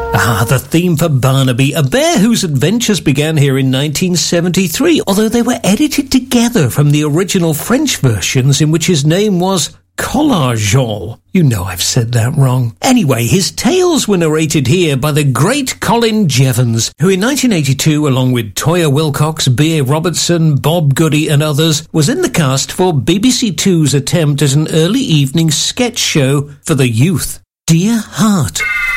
The theme for Barnaby, a bear whose adventures began here in 1973, although they were edited together from the original French versions in which his name was Collargeol. You know I've said that wrong. Anyway, his tales were narrated here by the great Colin Jevons, who in 1982, along with Toyah Willcox, B.A. Robertson, Bob Goody and others, was in the cast for BBC Two's attempt at an early evening sketch show for the youth. Dear Heart.